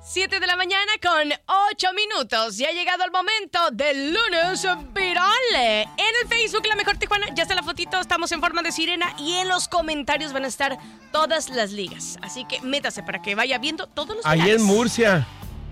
7 de la mañana con 8 minutos. Ya ha llegado el momento del lunes viral. En el Facebook La Mejor Tijuana ya está la fotito, estamos en forma de sirena y en los comentarios van a estar todas las ligas. Así que métase para que vaya viendo todos los Ahí virales. en Murcia,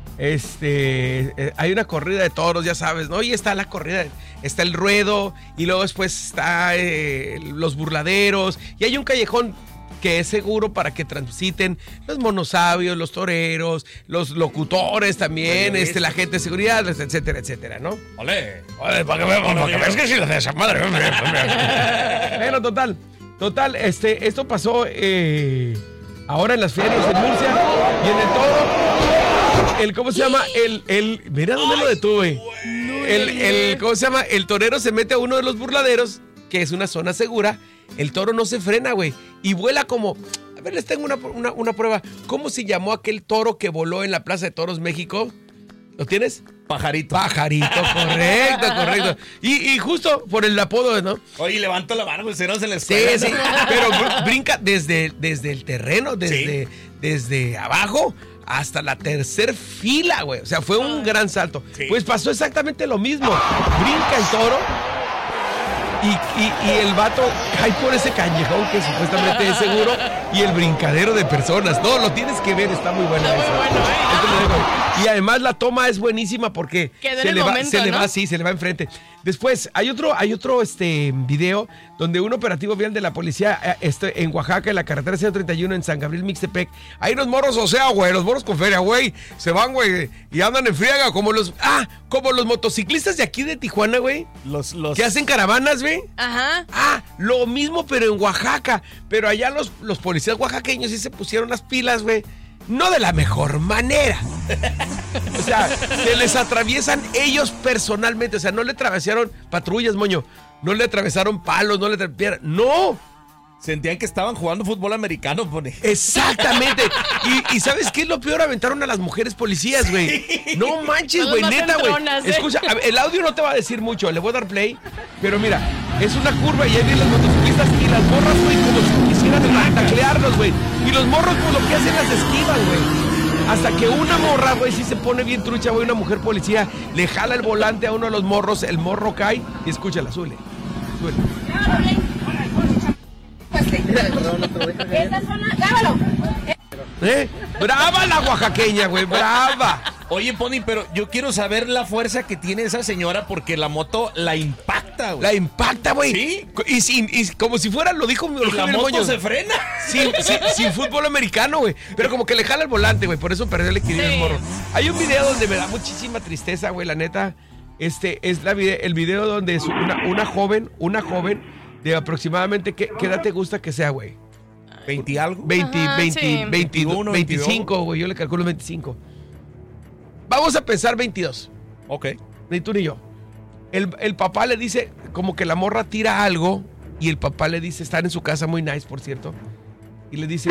hay una corrida de toros, ya sabes, ¿no? Y está la corrida, está el ruedo y luego después está los burladeros y hay un callejón que es seguro para que transiten los monosabios, los toreros, los locutores también, la gente de seguridad, etcétera, etcétera, ¿no? ¡Olé! Para que veas que sí lo hace esa madre. Bueno, total, esto pasó ahora en las ferias en Murcia y en el toro. ¿Cómo se llama? Mira dónde lo detuve. ¿Cómo se llama? El torero se mete a uno de los burladeros, que es una zona segura. El toro no se frena, güey, y vuela como... A ver, les tengo una prueba. ¿Cómo se llamó aquel toro que voló en la Plaza de Toros México? ¿Lo tienes? Pajarito. Correcto. Y justo por el apodo, ¿no? Oye, levanto la mano, si no se les escuela. Sí, pero brinca desde el terreno, desde abajo hasta la tercer fila, güey. O sea, fue un gran salto. Sí. Pues pasó exactamente lo mismo. Brinca el toro y el vato cae por ese callejón que supuestamente es seguro y el brincadero de personas. No, lo tienes que ver, está muy bueno. Y además la toma es buenísima porque se le va enfrente. Después hay otro video donde un operativo vial de la policía en Oaxaca, en la carretera 131 en San Gabriel Mixtepec. Hay unos morros, güey, los morros con feria, güey, se van, güey, y andan en friega como los motociclistas de aquí de Tijuana, güey. Los que hacen caravanas, güey. Ajá. Lo mismo pero en Oaxaca. Pero allá los policías oaxaqueños sí se pusieron las pilas, güey. No de la mejor manera. O sea, se les atraviesan ellos personalmente. O sea, no le atravesaron patrullas, moño. No le atravesaron palos, ¡no! Sentían que estaban jugando fútbol americano, pone. Exactamente. Y ¿sabes qué es lo peor? Aventaron a las mujeres policías, güey. No manches, güey, neta, güey. Escucha, el audio no te va a decir mucho. Le voy a dar play. Pero mira, es una curva y ahí vienen los motociclistas y las morras, güey, como si quisieran taclearlos, güey. Y los morros, pues lo que hacen las esquivan, güey. Hasta que una morra, güey, sí se pone bien trucha, güey, una mujer policía, le jala el volante a uno de los morros, el morro cae y escúchala, súbele. Esta zona, grábalo. Brava la oaxaqueña, güey, brava. Oye, Pony, pero yo quiero saber la fuerza que tiene esa señora porque la moto la impacta, güey. La impacta, güey. ¿Sí? Y como si fuera, lo dijo y la moto Moño. Se frena. Sin fútbol americano, güey. Pero como que le jala el volante, güey. Por eso perdió el equilibrio el morro. Hay un video donde me da muchísima tristeza, güey, la neta. Es el video donde es una joven de aproximadamente, ¿qué edad te gusta que sea, güey? 20 y algo. 21, 25, güey. Yo le calculo 25. Vamos a pensar 22. Ok. Ni tú ni yo. El papá le dice, como que la morra tira algo, y el papá le dice, están en su casa muy nice, por cierto, y le dice,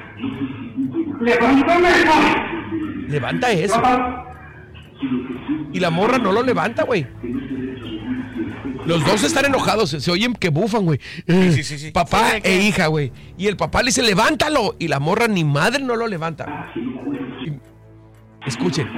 levanta eso. Y la morra no lo levanta, güey. Los dos están enojados, se oyen que bufan, güey. Sí. Papá e hija, güey. Y el papá le dice, levántalo. Y la morra ni madre no lo levanta. Escuchen.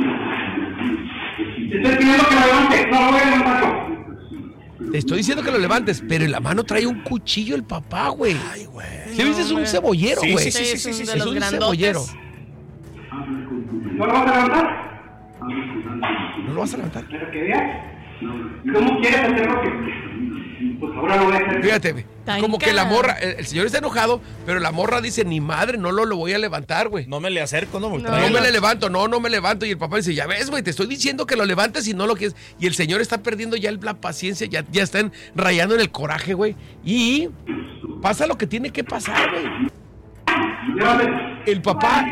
Te estoy pidiendo que lo levantes, no lo voy a levantar. Te estoy diciendo que lo levantes, pero en la mano trae un cuchillo el papá, güey. Ay, güey. ¿Sí viste? Es un cebollero, güey. Sí, es un cebollero. ¿No lo vas a levantar? ¿No lo vas a levantar? Pero que veas. ¿Cómo quieres hacerlo que pues ahora lo voy a hacer? Fíjate, como que la morra, el señor está enojado, pero la morra dice, ni madre, no lo voy a levantar, güey. No me le acerco, no me le levanto, no me levanto. Y el papá dice, ya ves, güey, te estoy diciendo que lo levantes y no lo quieres. Y el señor está perdiendo ya la paciencia, ya están rayando en el coraje, güey. Y pasa lo que tiene que pasar, güey. El papá...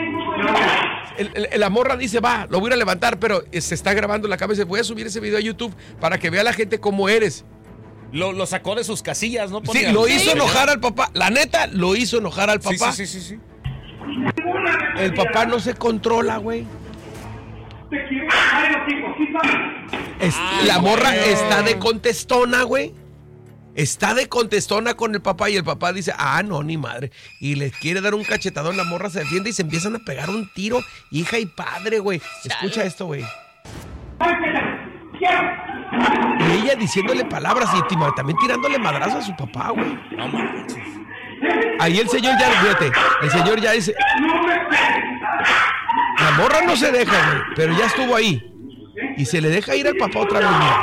La morra dice, va, lo voy a ir a levantar, pero se está grabando la cabeza. Voy a subir ese video a YouTube para que vea la gente cómo eres. Lo sacó de sus casillas, ¿no? Sí, lo hizo enojar al papá. La neta, lo hizo enojar al papá. Sí. El papá no se controla, güey. La morra está de contestona, güey. está de contestona con el papá y el papá dice, no, ni madre. Y le quiere dar un cachetadón, la morra se defiende y se empiezan a pegar un tiro, hija y padre, güey. Escucha esto, güey. Y ella diciéndole palabras y también tirándole madrazo a su papá, güey. Ahí el señor ya, fíjate, el señor ya dice... La morra no se deja, güey, pero ya estuvo ahí. Y se le deja ir al papá otra vez, mira.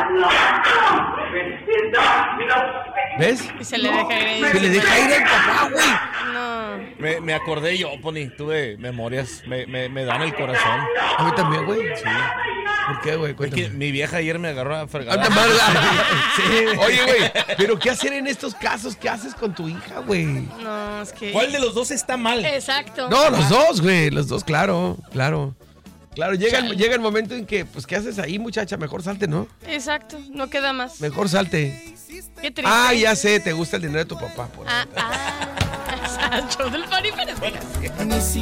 ¿Ves? Y se le deja ir. Se le deja ir al papá, güey. No. Me acordé yo, Pony, tuve memorias, me dan el corazón. A mí también, güey. Sí. ¿Por qué, güey? Es que mi vieja ayer me agarró a fregar. Sí. Oye, güey, pero ¿qué hacer en estos casos? ¿Qué haces con tu hija, güey? No, es que... ¿Cuál de los dos está mal? Exacto. No, los dos, güey, los dos, claro. Claro, llega el momento en que, pues, ¿qué haces ahí, muchacha? Mejor salte, ¿no? Exacto, no queda más. Mejor salte. Qué triste. Ya sé, te gusta el dinero de tu papá. Por show del Pari Pérez.